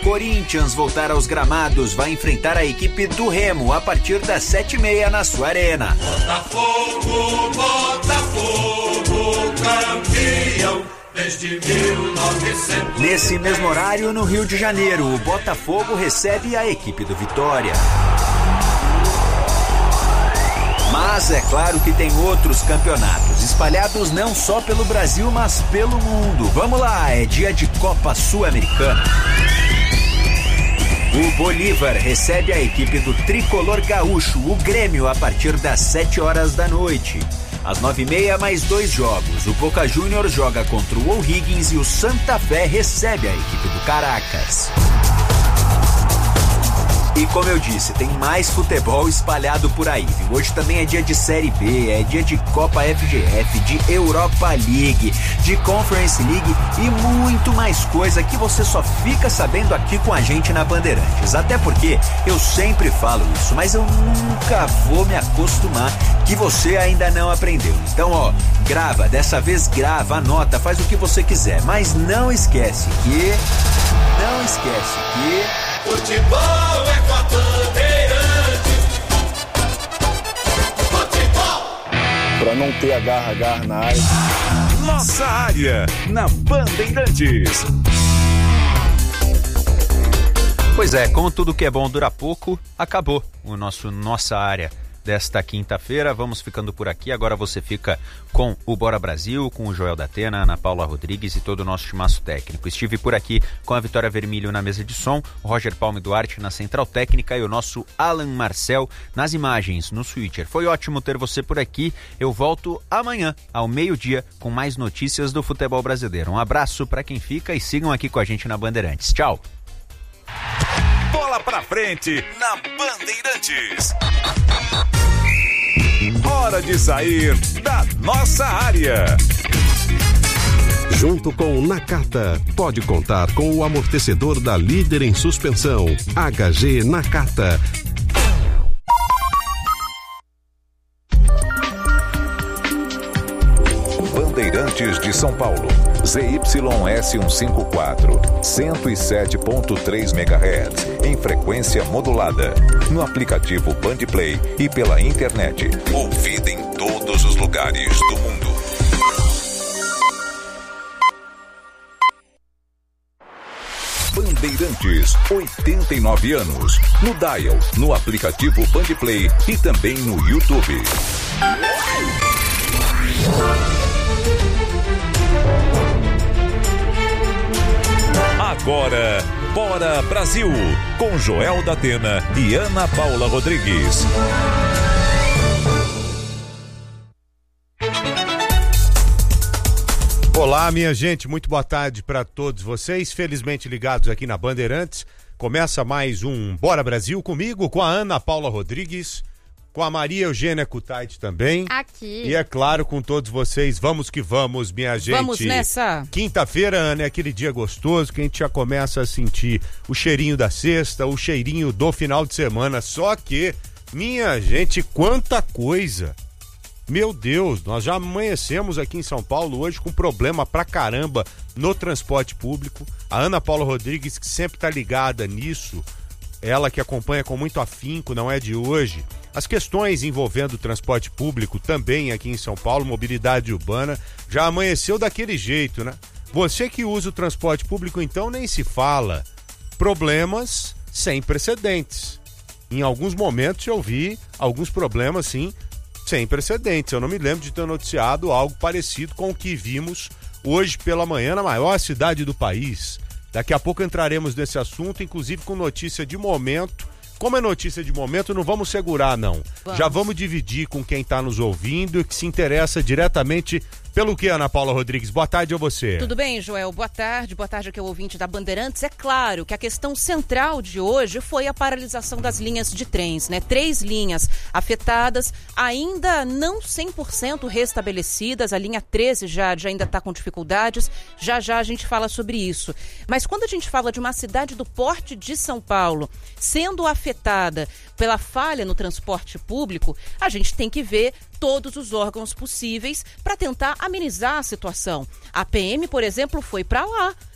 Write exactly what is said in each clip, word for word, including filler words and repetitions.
Corinthians voltar aos gramados, vai enfrentar a equipe do Remo a partir das sete e meia na sua arena. Botafogo, Botafogo, campeão desde mil e novecentos. Nesse mesmo horário, no Rio de Janeiro, o Botafogo recebe a equipe do Vitória. Mas é claro que tem outros campeonatos, espalhados não só pelo Brasil, mas pelo mundo. Vamos lá, é dia de Copa Sul-Americana. O Bolívar recebe a equipe do tricolor gaúcho, o Grêmio, a partir das sete horas da noite. Às nove e meia, mais dois jogos. O Boca Juniors joga contra o O'Higgins e o Santa Fé recebe a equipe do Caracas. E como eu disse, tem mais futebol espalhado por aí, viu? Hoje também é dia de Série B, é dia de Copa F G F, de Europa League, de Conference League e muito mais coisa que você só fica sabendo aqui com a gente na Bandeirantes. Até porque eu sempre falo isso, mas eu nunca vou me acostumar que você ainda não aprendeu. Então, ó, grava, dessa vez grava, anota, faz o que você quiser, mas não esquece que... Não esquece que... Futebol é com a Bandeirantes. Futebol. Pra não ter agarra-agarra na área. Nossa área, na Bandeirantes. Pois é, como tudo que é bom dura pouco, acabou o nosso Nossa Área desta quinta-feira. Vamos ficando por aqui. Agora você fica com o Bora Brasil, com o Joel da Atena, Ana Paula Rodrigues e todo o nosso timaço técnico. Estive por aqui com a Vitória Vermilho na mesa de som, o Roger Palme Duarte na central técnica e o nosso Alan Marcel nas imagens, no switcher. Foi ótimo ter você por aqui. Eu volto amanhã, ao meio-dia, com mais notícias do futebol brasileiro. Um abraço para quem fica e sigam aqui com a gente na Bandeirantes. Tchau! Bola pra frente na Bandeirantes. Hora de sair da nossa área. Junto com o Nakata, pode contar com o amortecedor da líder em suspensão, H G Nakata. Bandeirantes de São Paulo, Z Y S cento e cinquenta e quatro, cento e sete ponto três megahertz, em frequência modulada, no aplicativo Bandplay e pela internet, ouvida em todos os lugares do mundo. Bandeirantes, oitenta e nove anos, no dial, no aplicativo Bandplay e também no YouTube. Agora, Bora Brasil, com Joel da Atena e Ana Paula Rodrigues. Olá, minha gente, muito boa tarde para todos vocês, felizmente ligados aqui na Bandeirantes. Começa mais um Bora Brasil comigo, com a Ana Paula Rodrigues, com a Maria Eugênia Kutaiti também. Aqui. E é claro, com todos vocês, vamos que vamos, minha gente. Vamos nessa. Quinta-feira, Ana, é aquele dia gostoso que a gente já começa a sentir o cheirinho da sexta, o cheirinho do final de semana. Só que, minha gente, quanta coisa. Meu Deus, nós já amanhecemos aqui em São Paulo hoje com problema pra caramba no transporte público. A Ana Paula Rodrigues, que sempre tá ligada nisso, ela que acompanha com muito afinco, não é de hoje, as questões envolvendo o transporte público também aqui em São Paulo, mobilidade urbana, já amanheceu daquele jeito, né? Você que usa o transporte público, então, nem se fala. Problemas sem precedentes. Em alguns momentos eu vi alguns problemas, sim, sem precedentes. Eu não me lembro de ter noticiado algo parecido com o que vimos hoje pela manhã na maior cidade do país. Daqui a pouco entraremos nesse assunto, inclusive com notícia de momento. Como é notícia de momento, não vamos segurar, não. Vamos. Já vamos dividir com quem está nos ouvindo e que se interessa diretamente pelo que, Ana Paula Rodrigues? Boa tarde a você. Tudo bem, Joel? Boa tarde. Boa tarde aqui ao ouvinte da Bandeirantes. É claro que a questão central de hoje foi a paralisação das linhas de trens, né? Três linhas afetadas, ainda não cem por cento restabelecidas. A linha treze já, já ainda está com dificuldades. Já já a gente fala sobre isso. Mas quando a gente fala de uma cidade do porte de São Paulo sendo afetada pela falha no transporte público, a gente tem que ver todos os órgãos possíveis para tentar amenizar a situação. A P M, por exemplo, foi para lá.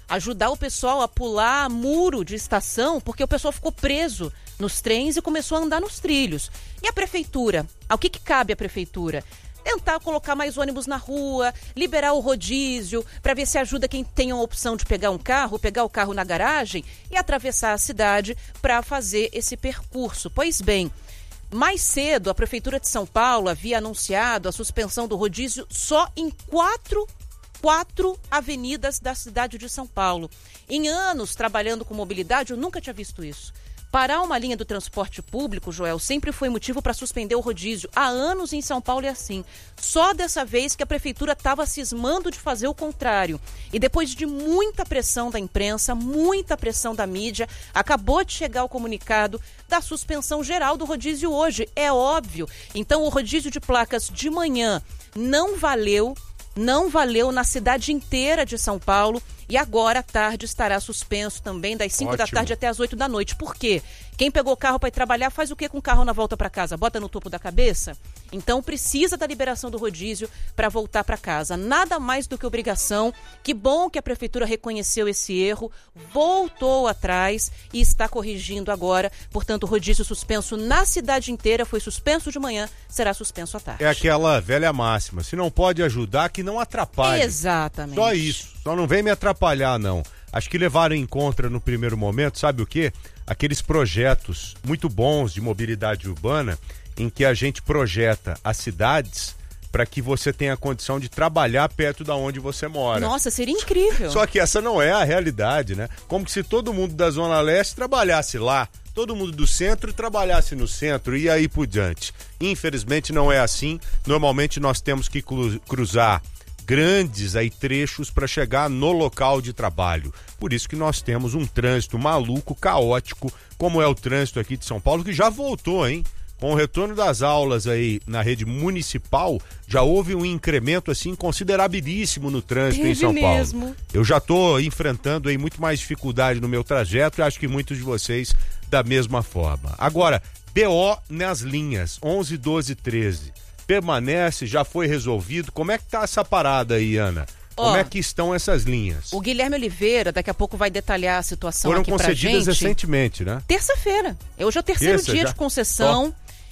ajudar o pessoal a pular muro de estação, porque o pessoal ficou preso nos trens e começou a andar nos trilhos. E a prefeitura? Ao que, que cabe à prefeitura? Tentar colocar mais ônibus na rua, liberar o rodízio, para ver se ajuda quem tem a opção de pegar um carro, pegar o carro na garagem e atravessar a cidade para fazer esse percurso. Pois bem, mais cedo a Prefeitura de São Paulo havia anunciado a suspensão do rodízio só em quatro, quatro avenidas da cidade de São Paulo. Em anos trabalhando com mobilidade, eu nunca tinha visto isso. Parar uma linha do transporte público, Joel, sempre foi motivo para suspender o rodízio. Há anos em São Paulo é assim. Só dessa vez que a prefeitura estava cismando de fazer o contrário. E depois de muita pressão da imprensa, muita pressão da mídia, acabou de chegar o comunicado da suspensão geral do rodízio hoje. É óbvio. Então o rodízio de placas de manhã não valeu, não valeu na cidade inteira de São Paulo. E agora à tarde estará suspenso também das cinco da tarde até as oito da noite. Por quê? Quem pegou o carro para ir trabalhar faz o que com o carro na volta para casa? Bota no topo da cabeça? Então precisa da liberação do rodízio para voltar para casa. Nada mais do que obrigação. Que bom que a prefeitura reconheceu esse erro, voltou atrás e está corrigindo agora. Portanto, o rodízio suspenso na cidade inteira, foi suspenso de manhã, será suspenso à tarde. É aquela velha máxima, se não pode ajudar, que não atrapalhe. Exatamente. Só isso, só não vem me atrapalhar, não. Acho que levaram em conta no primeiro momento, sabe o quê? Aqueles projetos muito bons de mobilidade urbana, em que a gente projeta as cidades para que você tenha condição de trabalhar perto da onde você mora. Nossa, seria incrível. Só que essa não é a realidade, né? Como que se todo mundo da Zona Leste trabalhasse lá, todo mundo do centro trabalhasse no centro e aí por diante. Infelizmente não é assim. Normalmente nós temos que cruzar grandes aí trechos para chegar no local de trabalho. Por isso que nós temos um trânsito maluco, caótico, como é o trânsito aqui de São Paulo, que já voltou, hein? Com o retorno das aulas aí na rede municipal, já houve um incremento assim considerabilíssimo no trânsito Teve em São mesmo. Paulo. Eu já estou enfrentando aí muito mais dificuldade no meu trajeto e acho que muitos de vocês da mesma forma. Agora, B O nas linhas onze, doze, treze. Permanece, já foi resolvido. Como é que tá essa parada aí, Ana? Como Ó, é que estão essas linhas? O Guilherme Oliveira daqui a pouco vai detalhar a situação Foram aqui pra gente. concedidas recentemente, né? Terça-feira. Hoje é o terceiro Terça, dia já? de concessão.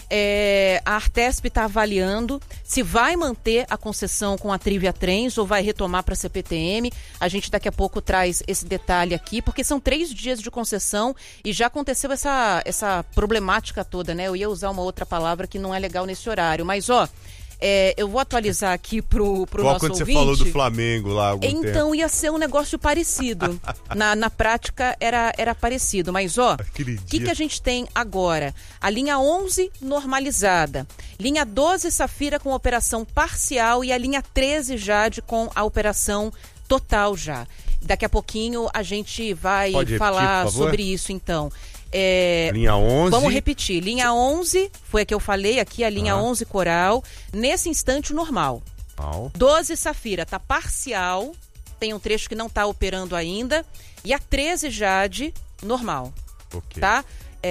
É, a Artesp está avaliando se vai manter a concessão com a Trivia Trens ou vai retomar para a C P T M. A gente daqui a pouco traz esse detalhe aqui, porque são três dias de concessão e já aconteceu essa, essa problemática toda, né? Eu ia usar uma outra palavra que não é legal nesse horário, mas ó, é, eu vou atualizar aqui pro, pro nosso quando ouvinte. Você falou do Flamengo lá há algum Então tempo. ia ser um negócio parecido. na, na prática era, era parecido. Mas ó, o que, que a gente tem agora? A linha onze normalizada. Linha doze Safira com operação parcial e a linha treze Jade com a operação total já. Daqui a pouquinho a gente vai Pode falar repetir, por favor? sobre isso então. É, linha onze. Vamos repetir. Linha onze, foi a que eu falei aqui, a linha Ah. onze Coral. Nesse instante, normal. Mal. doze Safira tá parcial, tem um trecho que não tá operando ainda. E a treze Jade, normal. Ok. Tá?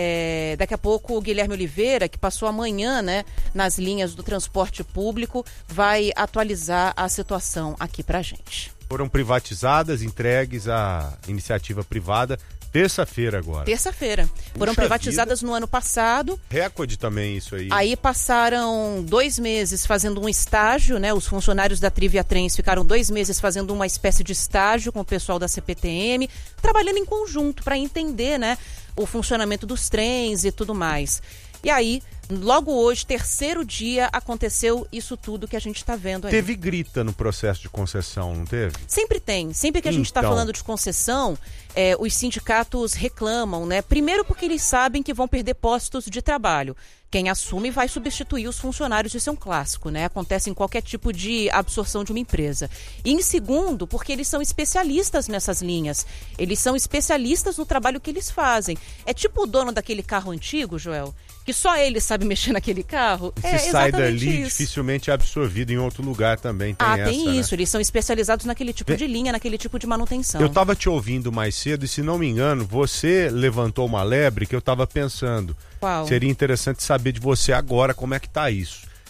É, daqui a pouco o Guilherme Oliveira, que passou amanhã, né, nas linhas do transporte público, vai atualizar a situação aqui pra gente. Foram privatizadas, entregues à iniciativa privada. Terça-feira agora. Terça-feira. Foram Puxa privatizadas vida. no ano passado. Recorde também isso aí. Aí passaram dois meses fazendo um estágio, né? Os funcionários da Trivia Trens ficaram dois meses fazendo uma espécie de estágio com o pessoal da C P T M, trabalhando em conjunto para entender, né, o funcionamento dos trens e tudo mais. E aí, logo hoje, terceiro dia, aconteceu isso tudo que a gente está vendo aí. Teve grita no processo de concessão, não teve? Sempre tem. Sempre que a gente está Então. falando de concessão, é, os sindicatos reclamam, né? Primeiro porque eles sabem que vão perder postos de trabalho. Quem assume vai substituir os funcionários, isso é um clássico, né? Acontece em qualquer tipo de absorção de uma empresa. E em segundo, porque eles são especialistas nessas linhas. Eles são especialistas no trabalho que eles fazem. É tipo o dono daquele carro antigo, Joel, que só ele sabe mexer naquele carro. Se é sai exatamente dali, isso. dificilmente é absorvido em outro lugar também. Tem ah, essa, tem né? isso. Eles são especializados naquele tipo de linha, naquele tipo de manutenção. Eu estava te ouvindo mais cedo e, se não me engano, você levantou uma lebre que eu estava pensando. Qual? Seria interessante saber de você agora como é que tá isso.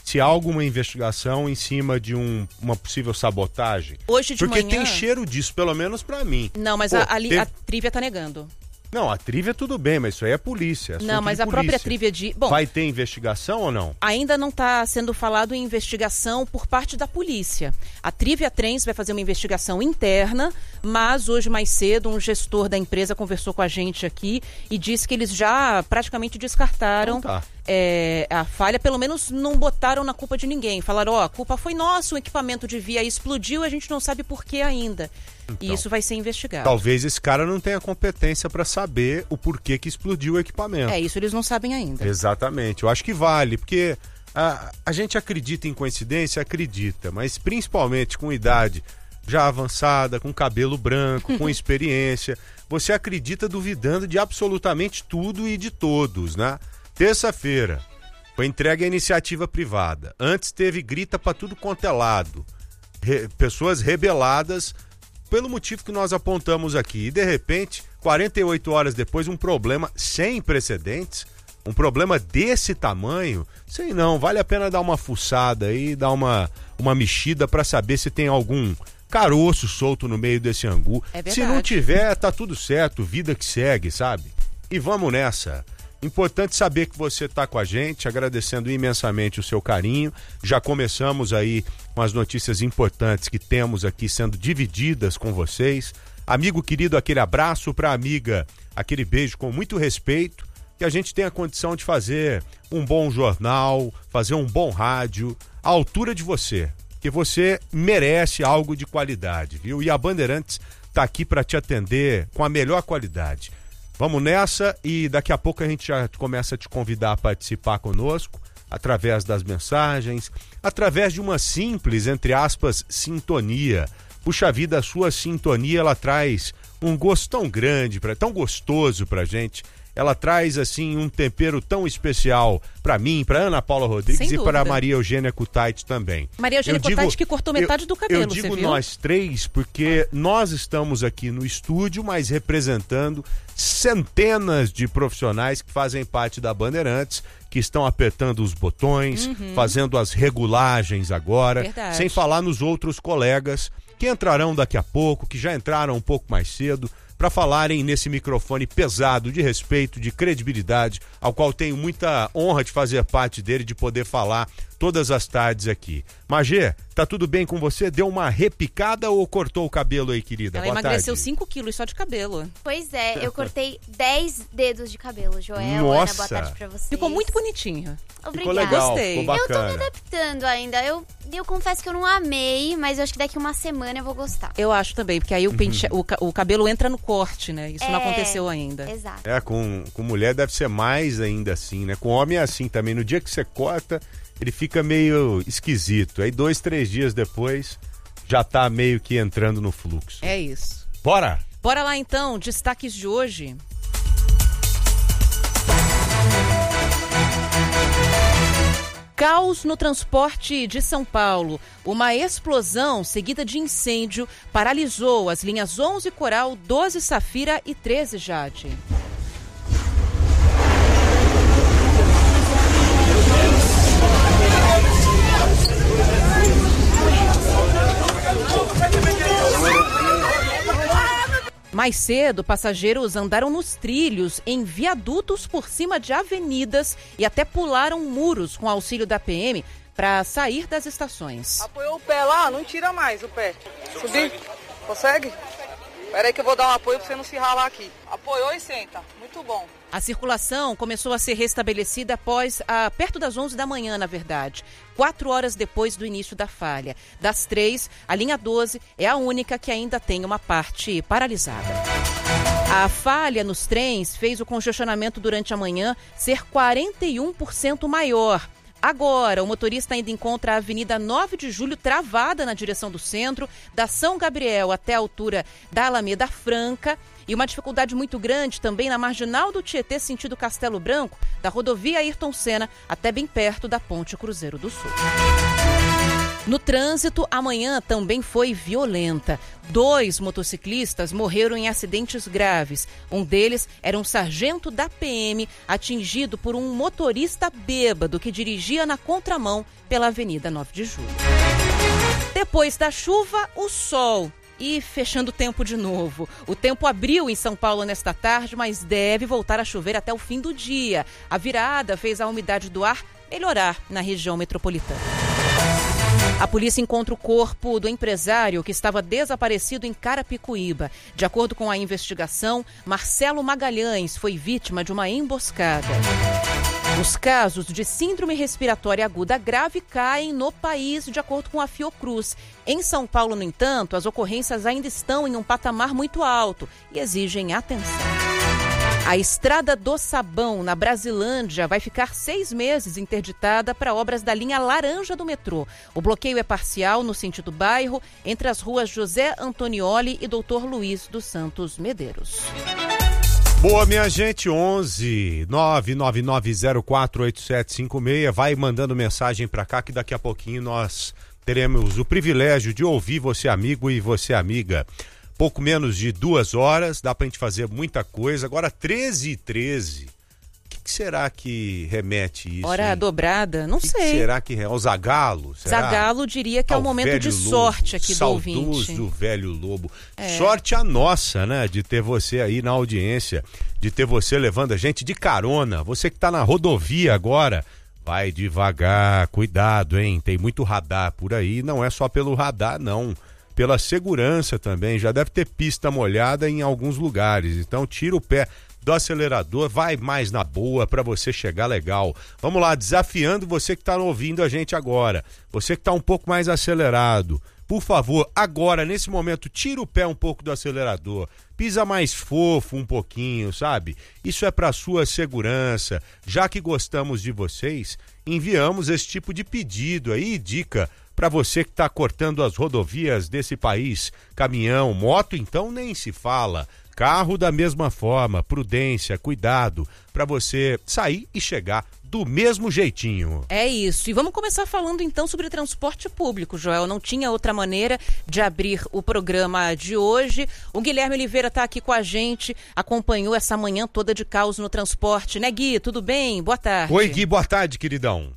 se há alguma investigação em cima de um, uma possível sabotagem. Hoje de Porque manhã... tem cheiro disso, pelo menos pra mim. Não, mas Pô, a, a, teve... a Trívia tá negando. Não, a Trívia tudo bem, mas isso aí é polícia. Não, mas a polícia. própria Trívia de... Bom, vai ter investigação ou não? Ainda não está sendo falado em investigação por parte da polícia. A Trívia Trens vai fazer uma investigação interna, mas hoje mais cedo um gestor da empresa conversou com a gente aqui e disse que eles já praticamente descartaram então tá. é, a falha, pelo menos não botaram na culpa de ninguém. Falaram, ó, oh, a culpa foi nossa, o equipamento de via explodiu, a gente não sabe por que ainda. Então, e isso vai ser investigado. Talvez esse cara não tenha competência para saber o porquê que explodiu o equipamento. É, isso eles não sabem ainda. Exatamente. Eu acho que vale, porque a, a gente acredita em coincidência, acredita, mas principalmente com idade já avançada, com cabelo branco, com experiência, você acredita duvidando de absolutamente tudo e de todos, né? Terça-feira foi entregue à iniciativa privada. Antes teve grita para tudo quanto é lado. Re, pessoas rebeladas pelo motivo que nós apontamos aqui. E, de repente, quarenta e oito horas depois, um problema sem precedentes, um problema desse tamanho, sei não, vale a pena dar uma fuçada aí, dar uma, uma mexida para saber se tem algum caroço solto no meio desse angu. É se não tiver, tá tudo certo, vida que segue, sabe? E vamos nessa. Importante saber que você está com a gente, agradecendo imensamente o seu carinho. Já começamos aí com as notícias importantes que temos aqui sendo divididas com vocês. Amigo querido, aquele abraço para a amiga, aquele beijo com muito respeito, que a gente tenha condição de fazer um bom jornal, fazer um bom rádio, à altura de você, que você merece algo de qualidade, viu? E a Bandeirantes está aqui para te atender com a melhor qualidade. Vamos nessa e daqui a pouco a gente já começa a te convidar a participar conosco, através das mensagens, através de uma simples, entre aspas, sintonia. Puxa vida, a sua sintonia, ela traz um gosto tão grande, pra, tão gostoso pra gente. Ela traz, assim, um tempero tão especial pra mim, pra Ana Paula Rodrigues e para Maria Eugênia Kutaiti também. Maria Eugênia Kutaiti que cortou metade eu, do cabelo, eu digo você viu? Nós três, porque nós estamos aqui no estúdio, mas representando centenas de profissionais que fazem parte da Bandeirantes, que estão apertando os botões, uhum. fazendo as regulagens agora, Verdade. Sem falar nos outros colegas que entrarão daqui a pouco, que já entraram um pouco mais cedo, para falarem nesse microfone pesado de respeito, de credibilidade, ao qual tenho muita honra de fazer parte dele, de poder falar todas as tardes aqui. Magê, tá tudo bem com você? Deu uma repicada ou cortou o cabelo aí, querida? Ela Boa emagreceu tarde. cinco quilos só de cabelo. Pois é, eu cortei dez dedos de cabelo, Joel. Nossa. Ana, boa tarde pra vocês. Ficou muito bonitinho. Obrigada. Ficou legal, Gostei. ficou bacana. Eu tô me adaptando ainda. Eu, eu confesso que eu não amei, mas eu acho que daqui uma semana eu vou gostar. Eu acho também, porque aí o, pente... o, ca... o cabelo entra no corte, né? Isso É, não aconteceu ainda. Exato. É, com, com mulher deve ser mais ainda assim, né? Com homem é assim também. No dia que você corta, ele fica meio esquisito. Aí dois, três dias depois, já tá meio que entrando no fluxo. É isso. Bora! Bora lá então, destaques de hoje. Caos no transporte de São Paulo. Uma explosão seguida de incêndio paralisou as linhas onze Coral, doze Safira e treze Jade. Mais cedo, passageiros andaram nos trilhos, em viadutos por cima de avenidas e até pularam muros com auxílio da P M para sair das estações. Apoiou o pé lá, não tira mais o pé. Subir? Consegue? Espera aí que eu vou dar um apoio para você não se ralar aqui. Apoiou e senta. Muito bom. A circulação começou a ser restabelecida após, a, perto das onze da manhã, na verdade. Quatro horas depois do início da falha. Das três, a linha doze é a única que ainda tem uma parte paralisada. A falha nos trens fez o congestionamento durante a manhã ser quarenta e um por cento maior. Agora, o motorista ainda encontra a Avenida nove de Julho travada na direção do centro, da São Gabriel até a altura da Alameda Franca, e uma dificuldade muito grande também na Marginal do Tietê, sentido Castelo Branco, da rodovia Ayrton Senna até bem perto da Ponte Cruzeiro do Sul. No trânsito, amanhã também foi violenta. Dois motociclistas morreram em acidentes graves. Um deles era um sargento da P M atingido por um motorista bêbado que dirigia na contramão pela Avenida nove de julho. Depois da chuva, o sol. E fechando o tempo de novo. O tempo abriu em São Paulo nesta tarde, mas deve voltar a chover até o fim do dia. A virada fez a umidade do ar melhorar na região metropolitana. A polícia encontra o corpo do empresário que estava desaparecido em Carapicuíba. De acordo com a investigação, Marcelo Magalhães foi vítima de uma emboscada. Os casos de síndrome respiratória aguda grave caem no país, de acordo com a Fiocruz. Em São Paulo, no entanto, as ocorrências ainda estão em um patamar muito alto e exigem atenção. A Estrada do Sabão, na Brasilândia, vai ficar seis meses interditada para obras da linha laranja do metrô. O bloqueio é parcial no sentido bairro, entre as ruas José Antonioli e doutor Luiz dos Santos Medeiros. Boa, minha gente, onze nove nove nove zero quatro oito sete cinco seis. Vai mandando mensagem para cá que daqui a pouquinho nós teremos o privilégio de ouvir você, amigo, e você, amiga. Pouco menos de duas horas, dá pra gente fazer muita coisa. Agora, treze e treze. O que, que será que remete isso? Hora hein? dobrada? Não que sei. Que será que... O Zagalo? Será? Zagalo diria que é um momento de lobo, sorte aqui do ouvinte. Saudoso velho lobo. É. Sorte a nossa, né? De ter você aí na audiência, de ter você levando a gente de carona. Você que tá na rodovia agora, vai devagar, cuidado, hein? Tem muito radar por aí, não é só pelo radar, não. Pela segurança também, já deve ter pista molhada em alguns lugares, então tira o pé do acelerador, vai mais na boa para você chegar legal. Vamos lá, desafiando você que tá ouvindo a gente agora, você que tá um pouco mais acelerado, por favor, agora, nesse momento, tira o pé um pouco do acelerador, pisa mais fofo um pouquinho, sabe? Isso é para sua segurança. Já que gostamos de vocês, enviamos esse tipo de pedido aí, dica para você que está cortando as rodovias desse país. Caminhão, moto, então nem se fala. Carro da mesma forma, prudência, cuidado, para você sair e chegar do mesmo jeitinho. É isso. E vamos começar falando então sobre transporte público, Joel. Não tinha outra maneira de abrir o programa de hoje. O Guilherme Oliveira está aqui com a gente, acompanhou essa manhã toda de caos no transporte, né, Gui? Tudo bem? Boa tarde. Oi, Gui, boa tarde, queridão.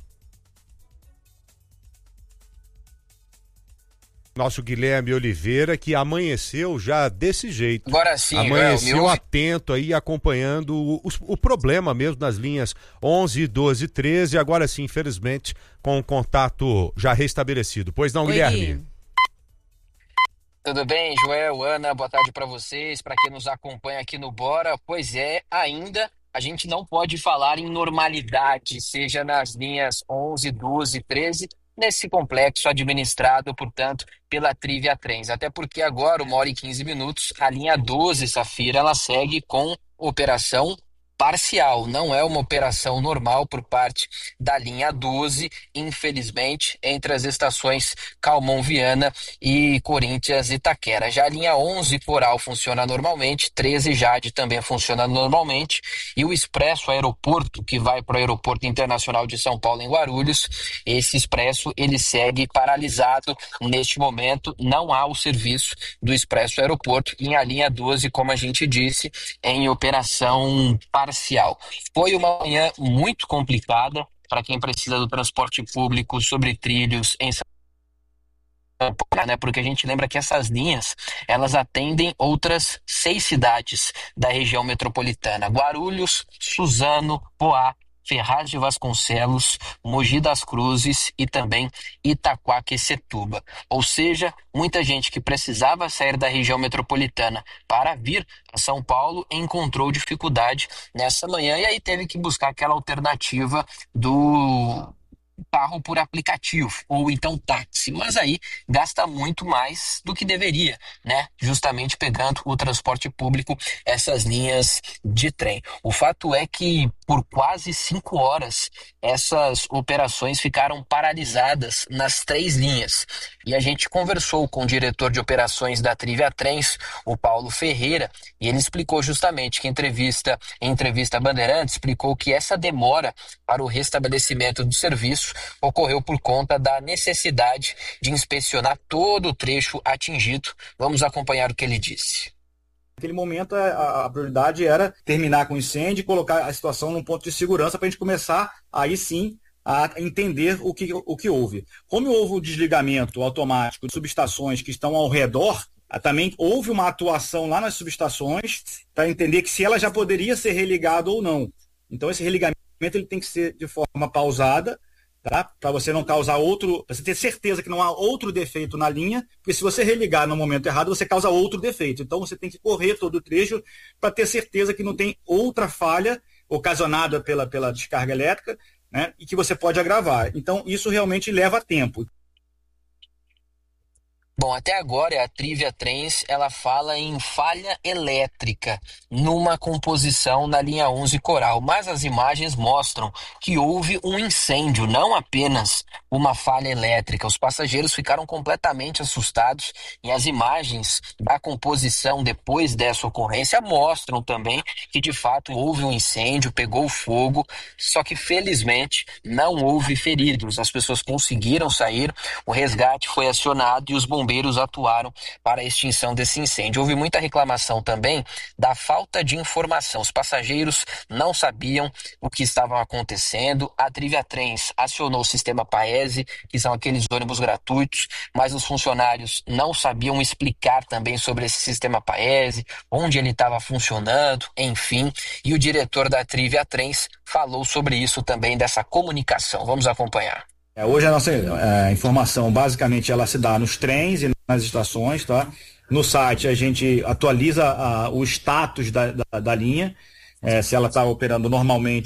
Nosso Guilherme Oliveira, que amanheceu já desse jeito. Agora sim, amanheceu Joel, atento aí, acompanhando o, o, o problema mesmo nas linhas onze, doze, treze. Agora sim, infelizmente, com o contato já restabelecido. Pois não, Oi, Guilherme? Gui. Tudo bem, Joel, Ana, boa tarde para vocês, para quem nos acompanha aqui no Bora. Pois é, ainda a gente não pode falar em normalidade, seja nas linhas onze, doze, treze, nesse complexo administrado, portanto, pela Trivia Trens. Até porque agora, uma hora e quinze minutos, a linha doze, Safira, ela segue com operação parcial. Não é uma operação normal por parte da linha doze, infelizmente, entre as estações Calmon Viana e Corinthians Itaquera. Já a linha onze, Coral, funciona normalmente, treze, Jade, também funciona normalmente, e o Expresso Aeroporto, que vai para o Aeroporto Internacional de São Paulo, em Guarulhos, esse Expresso, ele segue paralisado neste momento. Não há o serviço do Expresso Aeroporto, e a linha doze, como a gente disse, em operação parcial. Parcial. Foi uma manhã muito complicada para quem precisa do transporte público sobre trilhos em São Paulo, né? Porque a gente lembra que essas linhas, elas atendem outras seis cidades da região metropolitana: Guarulhos, Suzano, Poá, Ferraz de Vasconcelos, Mogi das Cruzes e também Itaquaquecetuba. Ou seja, muita gente que precisava sair da região metropolitana para vir a São Paulo encontrou dificuldade nessa manhã e aí teve que buscar aquela alternativa do carro por aplicativo, ou então táxi, mas aí gasta muito mais do que deveria, né? Justamente pegando o transporte público, essas linhas de trem. O fato é que por quase cinco horas. Essas operações ficaram paralisadas nas três linhas. E a gente conversou com o diretor de operações da Trivia Trens, o Paulo Ferreira, e ele explicou justamente que em entrevista, em entrevista à Bandeirantes, explicou que essa demora para o restabelecimento do serviço ocorreu por conta da necessidade de inspecionar todo o trecho atingido. Vamos acompanhar o que ele disse. Naquele momento, a, a prioridade era terminar com o incêndio e colocar a situação num ponto de segurança para a gente começar, aí sim, a entender o que, o que houve. Como houve o desligamento automático de subestações que estão ao redor, também houve uma atuação lá nas subestações para entender que se ela já poderia ser religada ou não. Então, esse religamento ele tem que ser de forma pausada, tá? Para você não causar outro, para você ter certeza que não há outro defeito na linha, porque se você religar no momento errado, você causa outro defeito. Então você tem que correr todo o trecho para ter certeza que não tem outra falha ocasionada pela, pela descarga elétrica, né? E que você pode agravar. Então isso realmente leva tempo. Bom, até agora a Trivia Trens ela fala em falha elétrica numa composição na linha onze Coral, mas as imagens mostram que houve um incêndio, não apenas uma falha elétrica. Os passageiros ficaram completamente assustados e as imagens da composição depois dessa ocorrência mostram também que de fato houve um incêndio, pegou fogo, só que felizmente não houve feridos. As pessoas conseguiram sair, o resgate foi acionado e os bombeiros bombeiros atuaram para a extinção desse incêndio. Houve muita reclamação também da falta de informação. Os passageiros não sabiam o que estava acontecendo. A Trivia Trens acionou o sistema Paese, que são aqueles ônibus gratuitos, mas os funcionários não sabiam explicar também sobre esse sistema Paese, onde ele estava funcionando, enfim. E o diretor da Trivia Trens falou sobre isso também, dessa comunicação. Vamos acompanhar. Hoje a nossa é, informação, basicamente, ela se dá nos trens e nas estações, tá? No site a gente atualiza a, o status da, da, da linha, é, se ela está operando normalmente